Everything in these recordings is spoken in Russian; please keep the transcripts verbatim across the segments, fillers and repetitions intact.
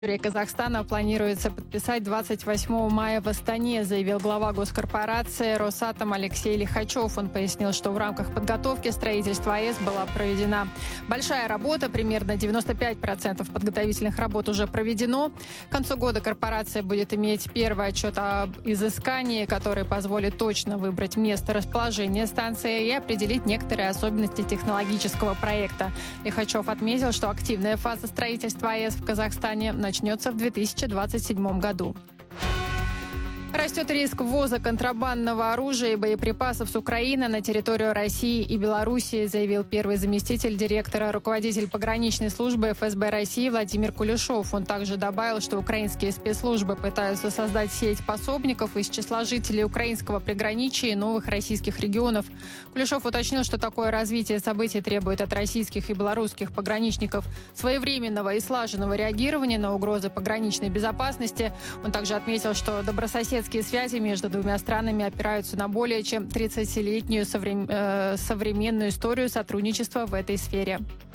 Казахстана планируется подписать двадцать восьмого мая в Астане, заявил глава госкорпорации «Росатом» Алексей Лихачев. Он пояснил, что в рамках подготовки строительства АЭС была проведена большая работа, примерно девяносто пять процентов подготовительных работ уже проведено. К концу года корпорация будет иметь первый отчет об изыскании, который позволит точно выбрать место расположения станции и определить некоторые особенности технологического проекта. Лихачев отметил, что активная фаза строительства АЭС в Казахстане начнется начнется в две тысячи двадцать седьмом году. Растет риск ввоза контрабандного оружия и боеприпасов с Украины на территорию России и Белоруссии, заявил первый заместитель директора, руководитель пограничной службы эф эс бэ России Владимир Кулешов. Он также добавил, что украинские спецслужбы пытаются создать сеть пособников из числа жителей украинского приграничия и новых российских регионов. Кулешов уточнил, что такое развитие событий требует от российских и белорусских пограничников своевременного и слаженного реагирования на угрозы пограничной безопасности. Он также отметил, что добрососедские связи между двумя странами опираются на более чем тридцатилетнюю соврем... э, современную историю сотрудничества в этой сфере.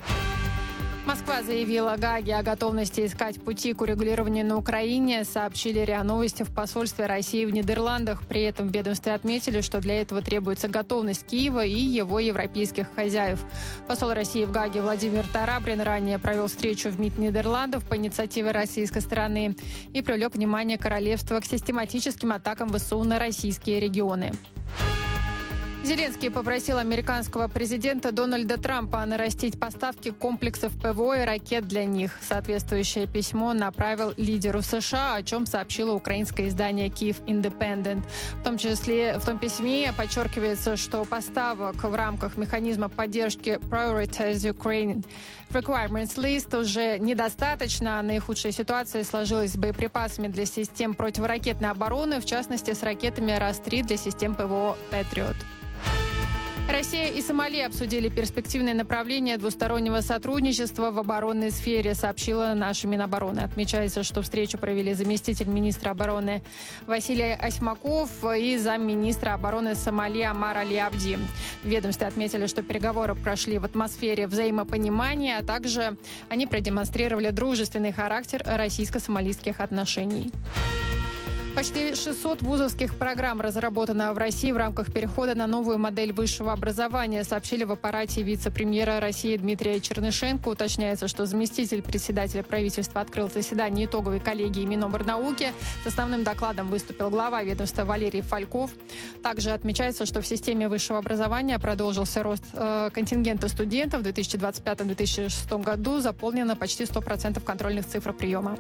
Москва заявила Гааге о готовности искать пути к урегулированию на Украине, сообщили РИА Новости в посольстве России в Нидерландах. При этом в ведомстве отметили, что для этого требуется готовность Киева и его европейских хозяев. Посол России в Гааге Владимир Тарабрин ранее провел встречу в МИД Нидерландов по инициативе российской стороны и привлек внимание королевства к систематическим атакам вэ эс у на российские регионы. Зеленский попросил американского президента Дональда Трампа нарастить поставки комплексов ПВО и ракет для них. Соответствующее письмо направил лидеру США, о чем сообщило украинское издание Kyiv Independent. В том числе в том письме подчеркивается, что поставок в рамках механизма поддержки Prioritize Ukraine Requirements List уже недостаточно. Наихудшая ситуация сложилась с боеприпасами для систем противоракетной обороны, в частности с ракетами Рас три для систем ПВО Patriot. Россия и Сомали обсудили перспективные направления двустороннего сотрудничества в оборонной сфере, сообщила наша Минобороны. Отмечается, что встречу провели заместитель министра обороны Василий Осьмаков и замминистра обороны Сомали Амар Али Абди. В ведомстве отметили, что переговоры прошли в атмосфере взаимопонимания, а также они продемонстрировали дружественный характер российско-сомалийских отношений. Почти шестьсот вузовских программ разработано в России в рамках перехода на новую модель высшего образования, сообщили в аппарате вице-премьера России Дмитрия Чернышенко. Уточняется, что заместитель председателя правительства открыл заседание итоговой коллегии Миноборнауки. С основным докладом выступил глава ведомства Валерий Фальков. Также отмечается, что в системе высшего образования продолжился рост э, контингента студентов. В две тысячи двадцать пятом — две тысячи двадцать шестом году заполнено почти сто процентов контрольных цифр приема.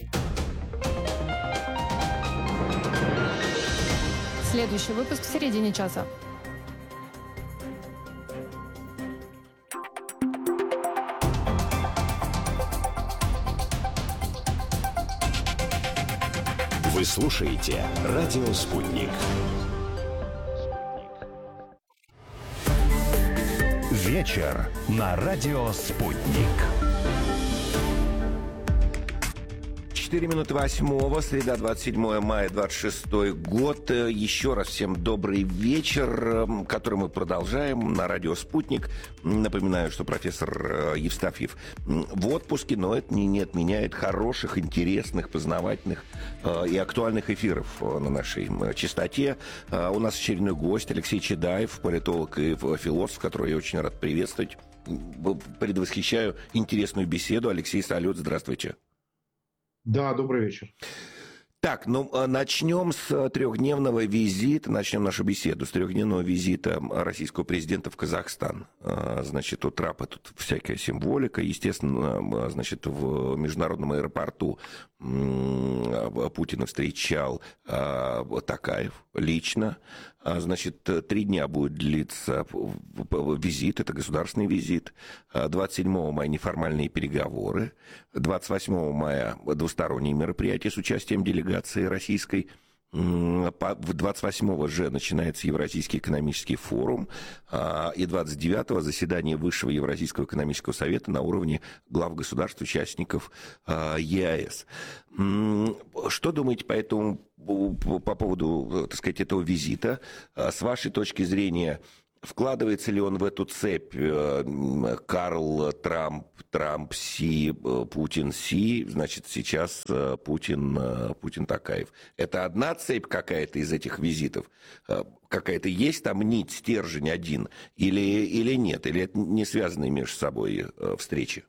Следующий выпуск в середине часа. Вы слушаете «Радио Спутник». Вечер на «Радио Спутник». четыре минуты восьмого, среда, двадцать седьмого мая, двадцать шестой год. Еще раз всем добрый вечер, который мы продолжаем на радио «Спутник». Напоминаю, что профессор Евстафьев в отпуске, но это не, не отменяет хороших, интересных, познавательных и актуальных эфиров на нашей частоте. У нас очередной гость Алексей Чедаев, политолог и философ, которого я очень рад приветствовать. Предвосхищаю интересную беседу. Алексей, салют, здравствуйте. Да, добрый вечер. Так, ну, начнем с трехдневного визита, начнем нашу беседу с трехдневного визита российского президента в Казахстан. Значит, у Трампа тут всякая символика. Естественно, значит, в международном аэропорту Путина встречал Токаев лично. Значит, три дня будет длиться визит, это государственный визит. двадцать седьмого мая неформальные переговоры. двадцать восьмого мая двусторонние мероприятия с участием делегации российской. двадцать восьмого же начинается Евразийский экономический форум, и двадцать девятого заседание Высшего Евразийского экономического совета на уровне глав государств-участников ЕАЭС. Что думаете по этому, по поводу, так сказать, этого визита? С вашей точки зрения, вкладывается ли он в эту цепь Карл Трамп, Трамп Си, Путин Си, значит, сейчас Путин, Путин Токаев. Это одна цепь какая-то из этих визитов? Какая-то есть там нить, стержень один? Или, или нет? Или это не связанные между собой встречи?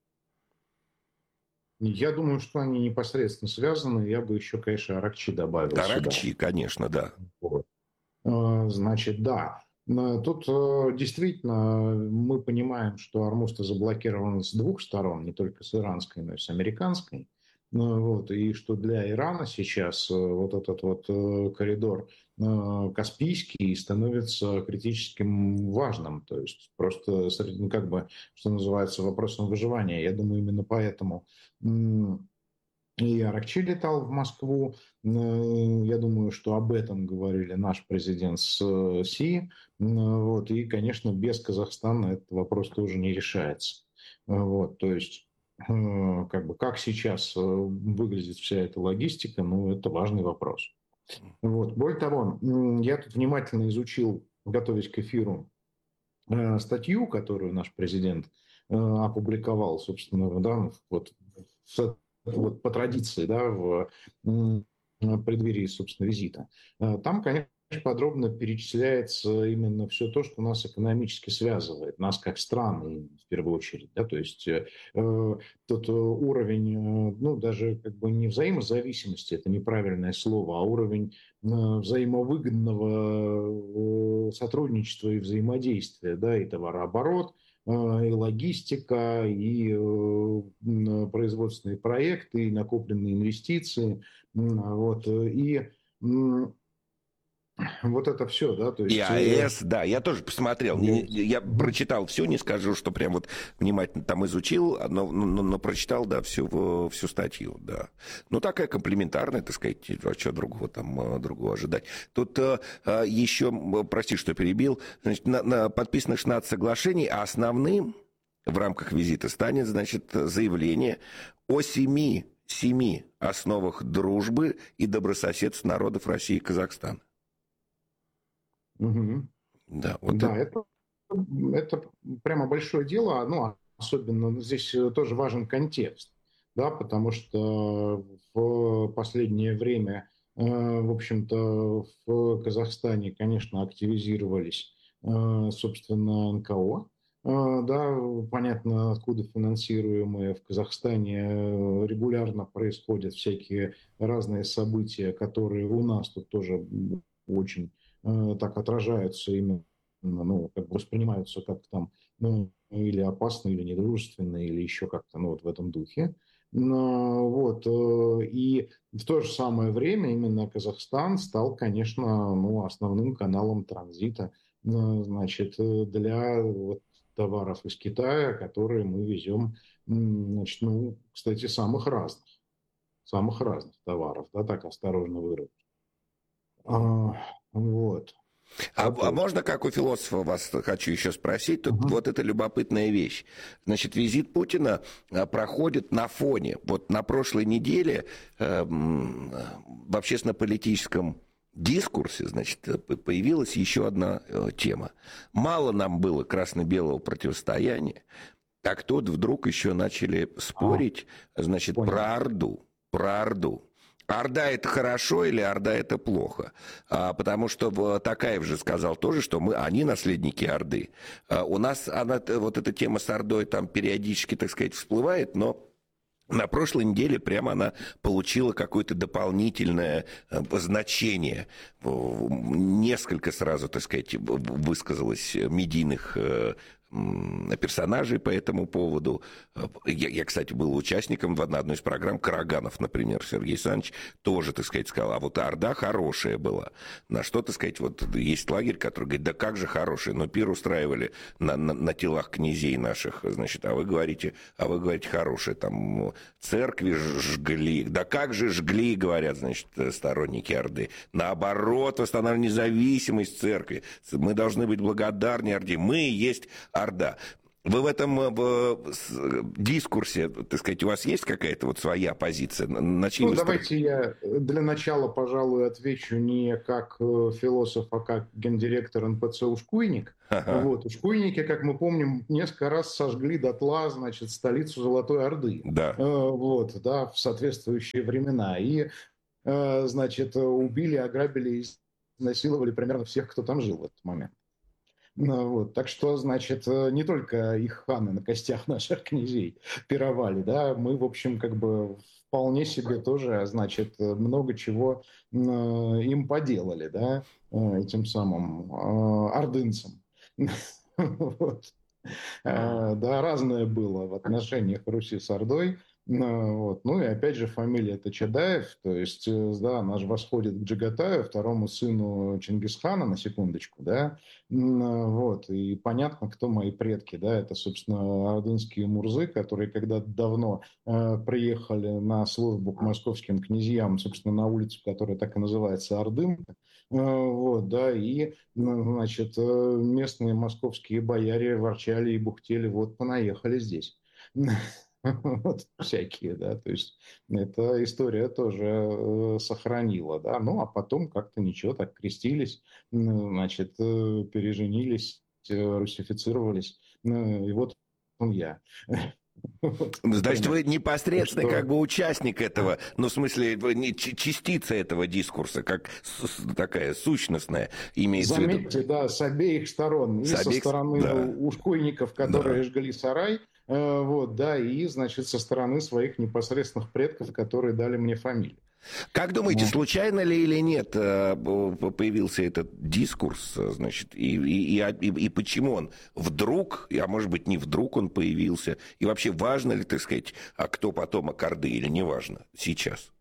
Я думаю, что они непосредственно связаны. Я бы еще, конечно, Аракчи добавил Аракчи, сюда. конечно, да. Вот. Значит, да. Тут действительно мы понимаем, что Ормуз заблокирован с двух сторон, не только с иранской, но и с американской. Вот, и что для Ирана сейчас вот этот вот коридор Каспийский становится критическим важным. То есть просто, как бы, что называется, вопросом выживания. Я думаю, именно поэтому и Аракчи летал в Москву. Я думаю, что об этом говорили наш президент с Си. Вот. И, конечно, без Казахстана этот вопрос тоже не решается. Вот. То есть, как бы, как сейчас выглядит вся эта логистика, ну, это важный вопрос. Вот. Более того, я тут внимательно изучил, готовясь к эфиру, статью, которую наш президент опубликовал, собственно, да, вот, в Вот по традиции, да, в преддверии, собственно, визита. Там, конечно, подробно перечисляется именно все то, что нас экономически связывает, нас как страны, в первую очередь. Да, то есть э, тот уровень, ну, даже как бы не взаимозависимости, это неправильное слово, а уровень взаимовыгодного сотрудничества и взаимодействия, да, и товарооборот, и логистика, и производственные проекты, и накопленные инвестиции. Вот, и вот это все, да, то есть... И АЭС, да, я тоже посмотрел, Ну, я прочитал все, не скажу, что прям вот внимательно там изучил, но, но, но прочитал, да, всю, всю статью, да. Ну, такая комплементарная, так сказать, а что другого там, другого ожидать. Тут а, еще, прости, что перебил, значит, на, на подписанных шестнадцать соглашений, а основным в рамках визита станет, значит, заявление о семи, семи основах дружбы и добрососедства народов России и Казахстана. Угу. Да, вот да это... Это, это прямо большое дело, ну, особенно здесь тоже важен контекст, да, потому что в последнее время, в общем-то, в Казахстане, конечно, активизировались, собственно, эн ка о, да, понятно, откуда финансируемые. В Казахстане регулярно происходят всякие разные события, которые у нас тут тоже очень так отражаются именно, ну, как бы воспринимаются как там, ну, или опасно, или недружественно, или еще как-то, ну, вот в этом духе. Но, вот, и в то же самое время именно Казахстан стал, конечно, ну, основным каналом транзита, значит, для вот, товаров из Китая, которые мы везем, значит, ну, кстати, самых разных, самых разных товаров, да, так осторожно выразить. А, вот. А, а можно, как у философа, вас хочу еще спросить, тут uh-huh. вот эта любопытная вещь. Значит, визит Путина а, проходит на фоне, вот на прошлой неделе э, в общественно-политическом дискурсе, значит, появилась еще одна э, тема. Мало нам было красно-белого противостояния, так тут вдруг еще начали спорить, а, значит, понял. про Орду, про Орду. Орда это хорошо или Орда это плохо? А, потому что Токаев же сказал тоже, что мы, они наследники Орды. А, у нас она, вот эта тема с Ордой там периодически, так сказать, всплывает, но на прошлой неделе прямо она получила какое-то дополнительное значение. Несколько сразу, так сказать, высказалось медийных персонажей по этому поводу. Я, я, кстати, был участником в одной из программ. Караганов, например, Сергей Александрович, тоже, так сказать, сказал, а вот Орда хорошая была. На что, так сказать, вот есть лагерь, который говорит, да как же хорошая, но пир устраивали на, на, на телах князей наших, значит, а вы говорите, а вы говорите хорошая, там церкви жгли, да как же жгли, говорят, значит, сторонники Орды. Наоборот, восстанавливали независимость церкви. Мы должны быть благодарны Орде. Мы есть Орда. Вы в этом в, в дискурсе, так сказать, у вас есть какая-то вот своя позиция? На чьей Ну, вы стороне? давайте я для начала, пожалуй, отвечу не как философ, а как гендиректор эн пэ цэ «Ушкуйник». Ага. Вот. Ушкуйники, как мы помним, несколько раз сожгли дотла, значит, столицу Золотой Орды. Да. Вот, да, в соответствующие времена. И, значит, убили, ограбили и изнасиловали примерно всех, кто там жил в этот момент. Ну, вот. Так что, значит, не только их ханы на костях наших князей пировали, да, мы, в общем, как бы вполне себе тоже, значит, много чего им поделали, да, этим самым ордынцам. Вот. Да, разное было в отношениях Руси с Ордой. Вот. Ну и опять же фамилия это Чадаев, то есть, да, она же восходит к Джагатаю, второму сыну Чингисхана, на секундочку, да, вот, и понятно, кто мои предки, да, это, собственно, ордынские мурзы, которые когда-то давно э, приехали на службу к московским князьям, собственно, на улицу, которая так и называется Ордын, э, вот, да, и, значит, местные московские бояре ворчали и бухтели, вот, понаехали здесь. Вот, всякие, да, то есть эта история тоже э, сохранила, да, ну, а потом как-то ничего, так крестились, значит, э, переженились, э, русифицировались, э, и вот он я. Значит, вы непосредственно что... как бы участник этого, ну, в смысле, не частица этого дискурса, как такая сущностная, имеется Заметьте, в виду. да, с обеих сторон, с и обеих... со стороны да. ушкуйников, которые да. жгли сарай, вот, да, и, значит, со стороны своих непосредственных предков, которые дали мне фамилию. Как думаете, случайно ли или нет появился этот дискурс, значит, и, и, и, и почему он вдруг, а может быть не вдруг он появился, и вообще важно ли, так сказать, а кто потомок Орды или не важно сейчас?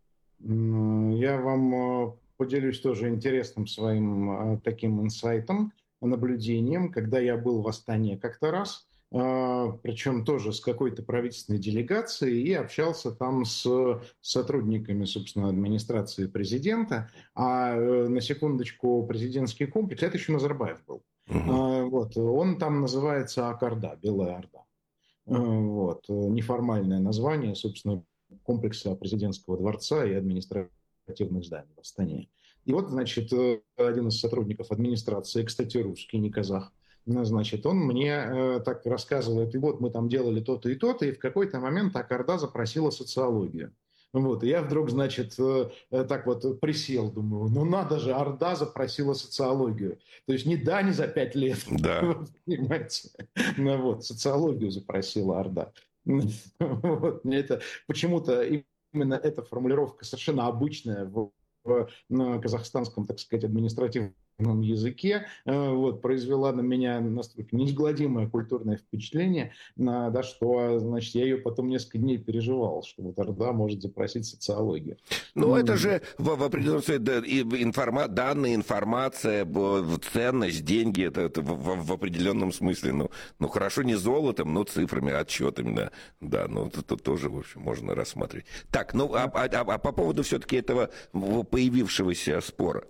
Я вам поделюсь тоже интересным своим таким инсайтом, наблюдением, когда я был в Астане как-то раз, причем тоже с какой-то правительственной делегацией, и общался там с сотрудниками, собственно, администрации президента. А на секундочку, президентский комплекс, это еще Назарбаев был. Uh-huh. Вот, он там называется Ак-Орда, Белая Орда. Вот, неформальное название, собственно, комплекса президентского дворца и административных зданий в Астане. И вот, значит, один из сотрудников администрации, кстати, русский, не казах, значит, он мне э, так рассказывает, и вот мы там делали то-то и то-то, и в какой-то момент Ак-Орда запросила социологию. Вот, и я вдруг, значит, э, так вот присел, думаю, ну надо же, Орда запросила социологию. То есть не да, не за пять лет, да. понимаете, ну, вот, социологию запросила Орда. Вот, мне это почему-то именно эта формулировка совершенно обычная в, в на казахстанском, так сказать, административном языке, вот, произвела на меня настолько неизгладимое культурное впечатление, да, что, значит, я ее потом несколько дней переживал, что вот Орда может запросить социологию. Ну, это же в, в определенном смысле информа, данные, информация, ценность, деньги, это, это в, в определенном смысле, ну, ну, хорошо, не золотом, но цифрами, отчетами, да, да, ну, это, это тоже, в общем, можно рассматривать. Так, ну, а, а, а по поводу все-таки этого появившегося спора?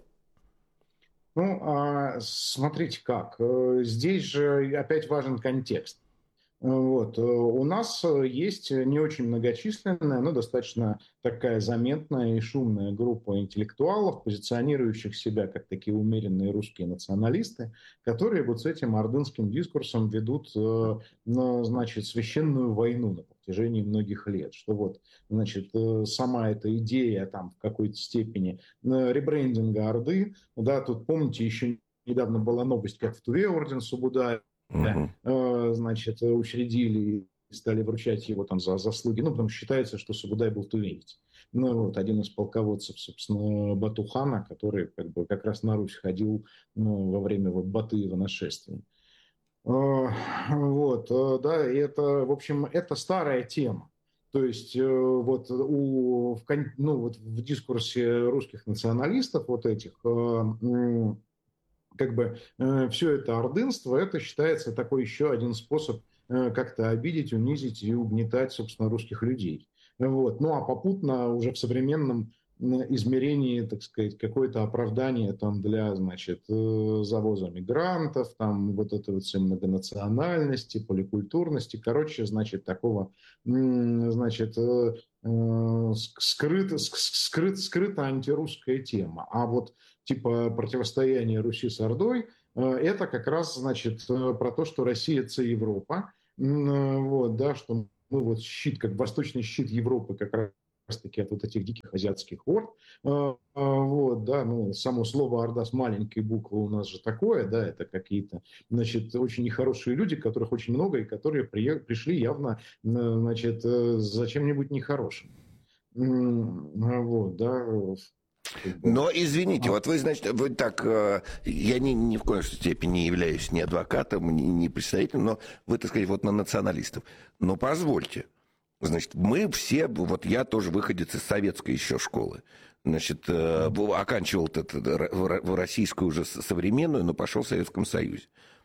Ну, смотрите как. Здесь же опять важен контекст. Вот. У нас есть не очень многочисленная, но достаточно такая заметная и шумная группа интеллектуалов, позиционирующих себя как такие умеренные русские националисты, которые вот с этим ордынским дискурсом ведут, значит, священную войну на протяжении многих лет. Что вот, значит, сама эта идея там в какой-то степени ребрендинга Орды, да, тут помните, еще недавно была новость, как в Туве орден Субудая, Uh-huh. значит, учредили и стали вручать его там за заслуги. Ну, потому что считается, что Субудай был тувинец. Ну, вот, один из полководцев, собственно, Бату-хана, который как бы как раз на Русь ходил, ну, во время вот Батыева нашествия. Вот, да, и это, в общем, это старая тема. То есть вот, у, в, ну, вот в дискурсе русских националистов вот этих... как бы э, все это ордынство, это считается такой еще один способ э, как-то обидеть, унизить и угнетать, собственно, русских людей. Вот. Ну а попутно уже в современном измерении, так сказать, какое-то оправдание там для, значит, завоза мигрантов, там вот этой вот всей многонациональности, поликультурности, короче, значит, такого, значит, скрыто, скрыт, скрыто антирусская тема. А вот типа противостояние Руси с Ордой, это как раз, значит, про то, что Россия – это Европа, вот, да, что мы вот щит, как восточный щит Европы, как раз-таки от вот этих диких азиатских орд, вот, да, ну, само слово «орда» с маленькой буквы у нас же такое, да, это какие-то, значит, очень нехорошие люди, которых очень много, и которые при, пришли явно, значит, за чем-нибудь нехорошим. Вот, да. Но, извините, а... вот вы, значит, вы так, я ни, ни в коей степени не являюсь ни адвокатом, ни, ни представителем, но вы, так сказать, вот на националистов. Но позвольте, значит, мы все, вот я тоже выходец из советской еще школы, значит, оканчивал российскую уже современную, но пошел в Советском Союзе.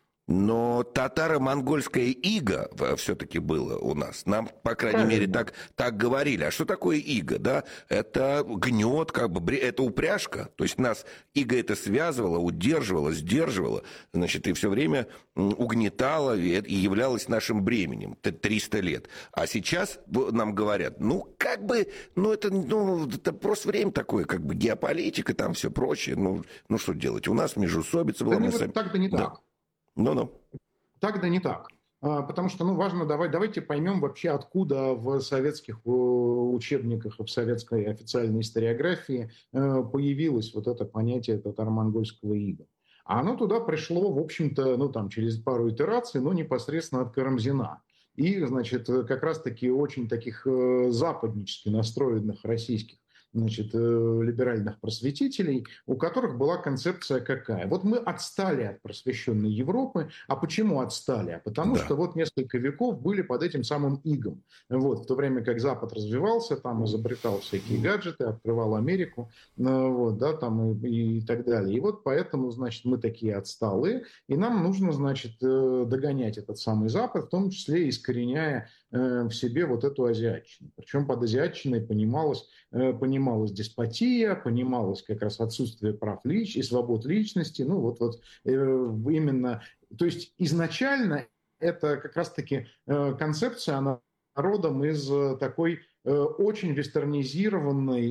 Но татаро-монгольское иго все-таки было у нас. Нам, по крайней Правильно. мере, так, так говорили. А что такое иго? Да? Это гнет, как бы, это упряжка. То есть нас иго это связывало, удерживало, сдерживало, значит, и все время угнетало и являлось нашим бременем триста лет. А сейчас нам говорят, ну, как бы, ну, это, ну, это просто время такое, как бы геополитика, там все прочее. Ну, ну что делать? У нас междоусобица была. Да мы не, сами... Так-то не да. так. Ну-ну. Так да не так. Потому что, ну, важно, давай, давайте поймем вообще, откуда в советских учебниках и в советской официальной историографии появилось вот это понятие татаро-монгольского ига. А оно туда пришло, в общем-то, ну, там, через пару итераций, но непосредственно от Карамзина. И, значит, как раз-таки очень таких западнически настроенных российских, значит, либеральных просветителей, у которых была концепция какая? Вот мы отстали от просвещенной Европы. А почему отстали? А потому да. что вот несколько веков были под этим самым игом. Вот, в то время как Запад развивался, там изобретал всякие гаджеты, открывал Америку, вот, да, там и, и так далее. И вот поэтому, значит, мы такие отсталые, и нам нужно, значит, догонять этот самый Запад, в том числе искореняя в себе вот эту азиатчину. Причем под азиатчиной понималось, понималась деспотия, понималось как раз отсутствие прав лич... и свобод личности. Ну вот, вот именно, то есть изначально это как раз-таки концепция, она родом из такой очень вестернизированной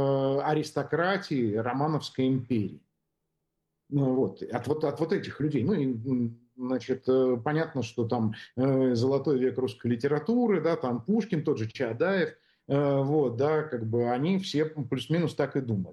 аристократии Романовской империи. Ну, вот, от, вот, от вот этих людей. Ну, и, значит, понятно, что там э, золотой век русской литературы, да, там Пушкин, тот же Чаадаев, э, вот, да, как бы они все плюс-минус так и думали.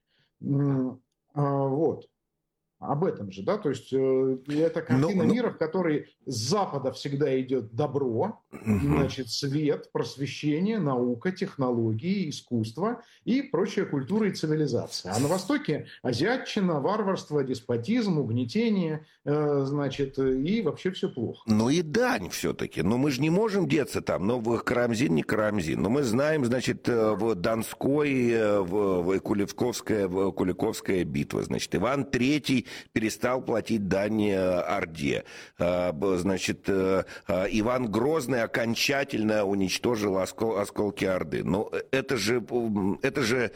Э, вот. Об этом же, да, то есть э, это картина но, но... мира, в которой с Запада всегда идет добро, угу. значит, свет, просвещение, наука, технологии, искусство и прочая культура и цивилизация. А на Востоке азиатчина, варварство, деспотизм, угнетение, э, значит, и вообще все плохо. Ну и дань все-таки, но мы же не можем деться там, но Карамзин не Карамзин, но мы знаем, значит, в Донской, в, в Куликовская, в Куликовская битва, значит, Иван Третий перестал платить дань Орде. Значит, Иван Грозный окончательно уничтожил оскол, осколки Орды. Но это же, это же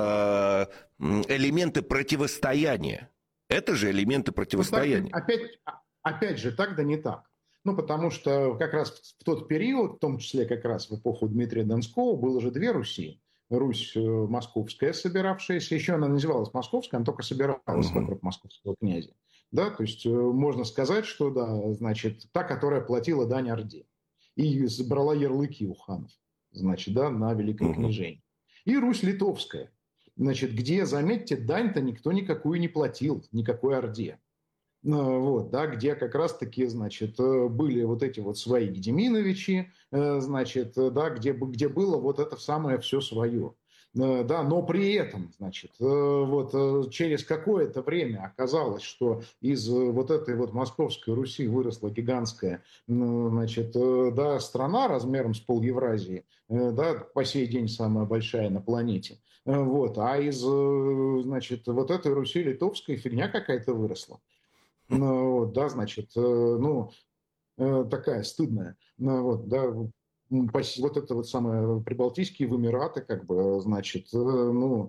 элементы противостояния. Это же элементы противостояния. Ну, так, опять, опять же, так да не так. Ну, потому что как раз в тот период, в том числе как раз в эпоху Дмитрия Донского, было же две Руси. Русь московская, собиравшаяся, еще она называлась московская, она только собиралась uh-huh. вокруг московского князя. Да, то есть можно сказать, что да, значит, та, которая платила дань Орде и забрала ярлыки у ханов, значит, да, на Великое uh-huh. княжение. И Русь литовская, значит, где, заметьте, дань-то никто никакую не платил, никакой Орде. Вот, да, где как раз-таки, значит, были вот эти вот свои Гедеминовичи, значит, да, где, где было вот это самое все свое. Да, но при этом, значит, вот через какое-то время оказалось, что из вот этой вот Московской Руси выросла гигантская, значит, да, страна размером с пол-Евразии, да, по сей день самая большая на планете. Вот, а из, значит, вот этой Руси литовской фигня какая-то выросла. Ну, да, значит, ну, такая стыдная. Ну, вот, да, вот это вот самое Прибалтийские в Эмираты, как бы, значит, ну,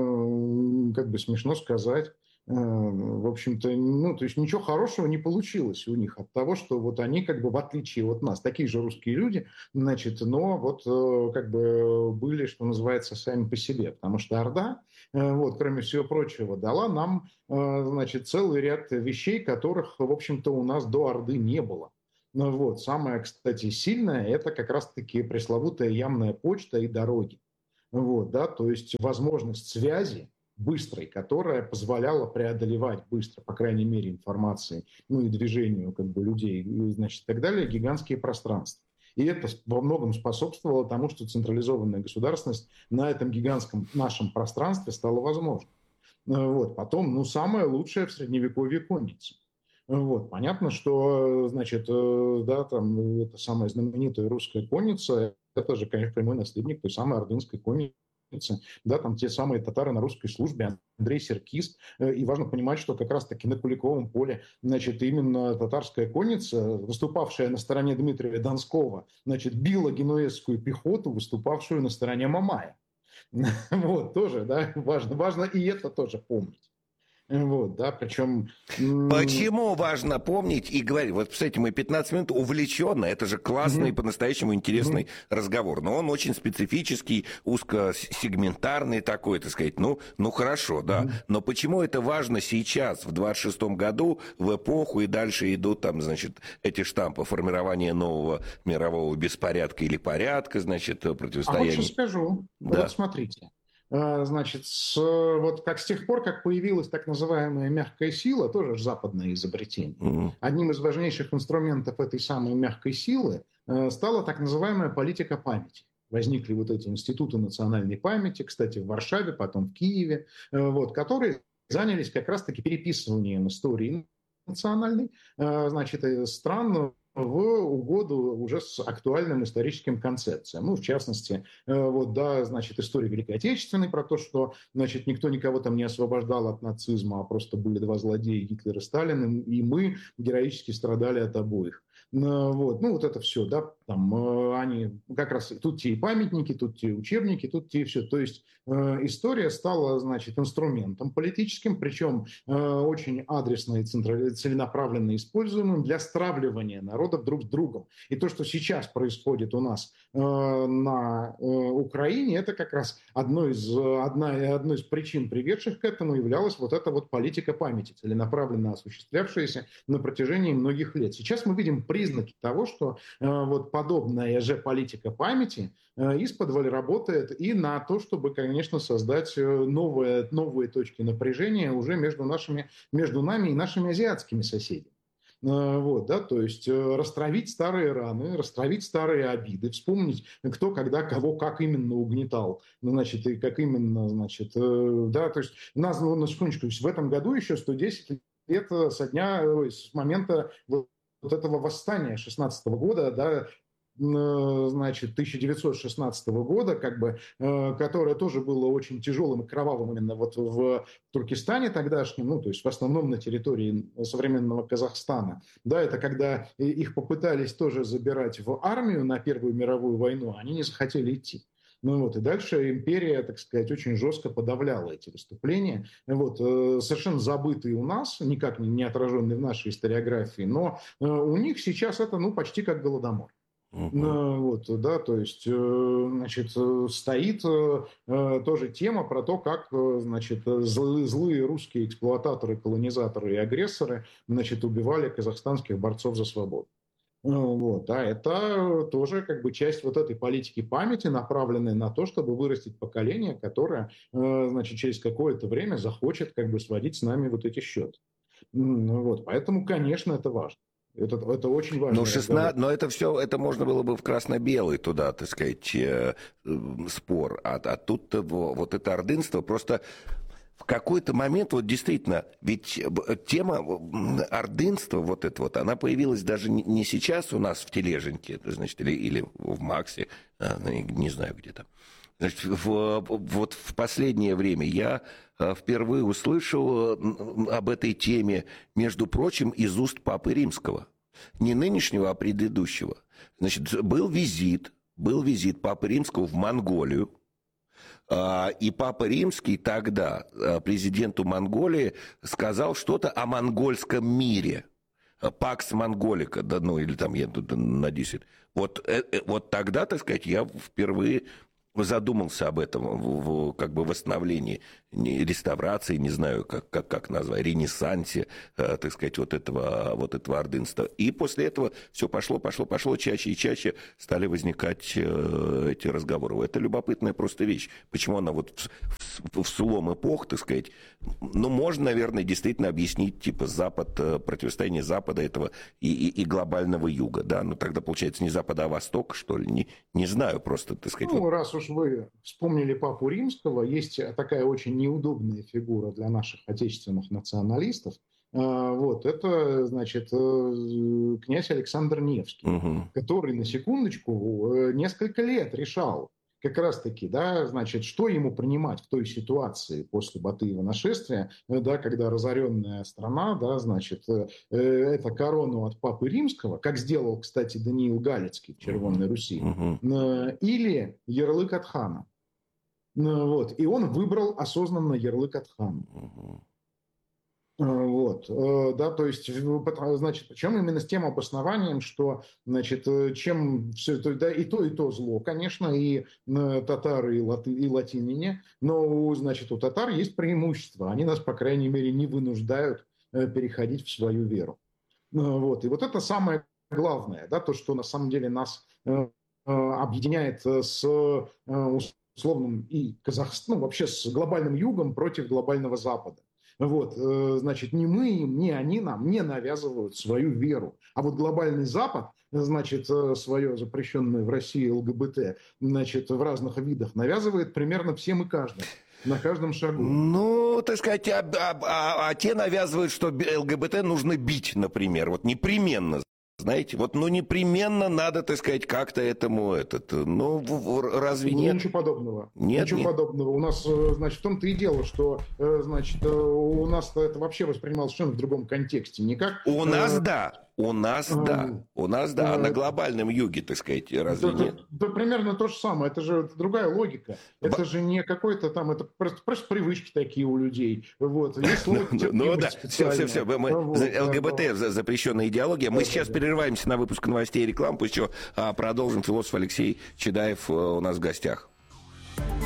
как бы смешно сказать, в общем-то, ну, то есть ничего хорошего не получилось у них от того, что вот они, как бы, в отличие от нас, такие же русские люди, значит, но вот как бы были, что называется, сами по себе, потому что Орда, вот, кроме всего прочего, дала нам, значит, целый ряд вещей, которых, в общем-то, у нас до Орды не было. Ну вот, самое, кстати, сильное – это как раз-таки пресловутая ямная почта и дороги. Вот, да, то есть возможность связи быстрой, которая позволяла преодолевать быстро, по крайней мере, информации, ну и движению как бы людей, значит, и так далее, гигантские пространства. И это во многом способствовало тому, что централизованная государственность на этом гигантском нашем пространстве стала возможной. Вот. Потом, ну, самое лучшее в Средневековье конница. Вот. Понятно, что, значит, да, там, это самая знаменитая русская конница, это же, конечно, прямой наследник той самой ордынской конницы. Да, там те самые татары на русской службе, Андрей Серкис. И важно понимать, что как раз-таки на Куликовом поле, значит, именно татарская конница, выступавшая на стороне Дмитрия Донского, значит, била генуэзскую пехоту, выступавшую на стороне Мамая. Вот, тоже, да, важно, важно и это тоже помнить. Вот, да, причем... Почему важно помнить и говорить? Вот, кстати, мы пятнадцать минут увлеченно, это же классный, mm-hmm. по-настоящему интересный mm-hmm. разговор, но он очень специфический, узкосегментарный такой, так сказать, ну, ну хорошо, да, mm-hmm. но почему это важно сейчас, в двадцать шестом году, в эпоху, и дальше идут там, значит, эти штампы формирования нового мирового беспорядка или порядка, значит, противостояния? А вот что скажу, да. Вот смотрите. Значит, с, вот как с тех пор, как появилась так называемая мягкая сила, тоже же западное изобретение, mm-hmm. одним из важнейших инструментов этой самой мягкой силы стала так называемая политика памяти. Возникли вот эти институты национальной памяти, кстати, в Варшаве, потом в Киеве, вот, которые занялись как раз-таки переписыванием истории национальной, значит, стран в угоду уже с актуальным историческим концепциям. Ну, в частности, вот, да, значит, история Великой Отечественной про то, что, значит, никто никого там не освобождал от нацизма, а просто были два злодея, Гитлер и Сталин, и мы героически страдали от обоих. Вот, ну, вот это все, да, там они как раз, тут те и памятники, тут те учебники, тут те и все. То есть э, история стала, значит, инструментом политическим, причем э, очень адресно и целенаправленно используемым для стравливания народов друг с другом. И то, что сейчас происходит у нас э, на э, Украине, это как раз одной из, одна, одной из причин, приведших к этому, являлась вот эта вот политика памяти, целенаправленно осуществлявшаяся на протяжении многих лет. Сейчас мы видим признаки того, что э, вот подобная же политика памяти э, исподволь работает и на то, чтобы, конечно, создать новые, новые точки напряжения уже между, нашими, между нами и нашими азиатскими соседями. Э, вот, да, то есть э, растравить старые раны, растравить старые обиды, вспомнить, кто, когда, кого, как именно угнетал, значит, и как именно, значит, э, да, то есть у нас, ну, на секундочку, в этом году еще сто десять лет со дня, с момента вот этого восстания шестнадцатого года, да, значит, тысяча девятьсот шестнадцатого года, как бы, которое тоже было очень тяжелым и кровавым именно вот в Туркестане тогдашнем, ну, то есть в основном на территории современного Казахстана. Да, это когда их попытались тоже забирать в армию на Первую мировую войну, они не захотели идти. Ну вот, и дальше империя, так сказать, очень жестко подавляла эти выступления. Вот, э, совершенно забытые у нас, никак не, не отраженные в нашей историографии, но э, у них сейчас это, ну, почти как Голодомор. Uh-huh. Ну, вот, да, то есть, э, значит, стоит э, тоже тема про то, как, э, значит, злые, злые русские эксплуататоры, колонизаторы и агрессоры, значит, убивали казахстанских борцов за свободу. Вот, а это тоже как бы часть вот этой политики памяти, направленной на то, чтобы вырастить поколение, которое, значит, через какое-то время захочет как бы сводить с нами вот эти счеты. Вот, поэтому, конечно, это важно. Это, это очень важно. Но, шестнадцать, но это все, это можно было бы в красно-белый туда, так сказать, э, э, спор. А, а тут вот это ордынство просто... В какой-то момент, вот действительно, ведь тема ордынства, вот эта вот, она появилась даже не сейчас у нас в Тележеньке, значит, или, или в Максе, не знаю где там. Значит, в, вот в последнее время я впервые услышал об этой теме, между прочим, из уст Папы Римского. Не нынешнего, а предыдущего. Значит, был визит был визит Папы Римского в Монголию. И Папа Римский тогда президенту Монголии сказал что-то о монгольском мире. Пакс Монголика, да, ну или там, я тут надеюсь, вот, вот тогда, так сказать, я впервые задумался об этом, в, в, как бы восстановлении, реставрации, не знаю, как, как, как назвать, ренессансе, э, так сказать, вот этого, вот этого ордынства. И после этого все пошло, пошло, пошло, чаще и чаще стали возникать э, эти разговоры. Это любопытная просто вещь. Почему она вот в, в, в слом эпох, так сказать, ну, можно, наверное, действительно объяснить, типа, Запад, противостояние Запада этого и, и, и глобального Юга, да, ну, тогда, получается, не Запада, а Востока, что ли, не, не знаю, просто, так сказать. Ну, вот... раз уж вы вспомнили Папу Римского, есть такая очень неудобная фигура для наших отечественных националистов. Вот, это, значит, князь Александр Невский, угу. который, на секундочку, несколько лет решал как раз-таки, да, значит, что ему принимать в той ситуации после Батыева нашествия, да, когда разоренная страна, да, значит, это корону от Папы Римского, как сделал, кстати, Даниил Галицкий в Червонной Руси, угу. или ярлык от хана. Вот. И он выбрал осознанно ярлык от хана. Угу. Вот, да, то есть, значит, причем именно с тем обоснованием, что, значит, чем все это, да, и то, и то зло, конечно, и татары, и, лати, и латиняне, но, значит, у татар есть преимущество, они нас, по крайней мере, не вынуждают переходить в свою веру. Вот, и вот это самое главное, да, то, что на самом деле нас объединяет с условным и Казахстаном, ну, вообще с глобальным югом против глобального запада. Вот, значит, не мы им, не они нам не навязывают свою веру. А вот глобальный Запад, значит, свое запрещенное в России ЛГБТ, значит, в разных видах навязывает примерно всем и каждому. На каждом шагу. Ну, так сказать, а, а, а, а те навязывают, что ЛГБТ нужно бить, например. Вот непременно. Знаете, вот, ну, непременно надо, так сказать, как-то этому, этот, ну, разве нет? Ничего подобного. Нет, Ничего нет. подобного. У нас, значит, в том-то и дело, что, значит, у нас это вообще воспринималось совершенно в другом контексте. Не как... У нас, да. У нас, а, да. У нас, да. А на глобальном юге, так сказать, разве это, нет? Это, это примерно то же самое. Это же другая логика. Это Б... же не какой-то там... Это просто, просто привычки такие у людей. Вот. Есть логика. Ну да, все, все, все. ЛГБТ запрещенная идеология. Мы сейчас перерываемся на выпуск новостей и рекламу, после чего продолжим. Философ Алексей Чедаев у нас в гостях.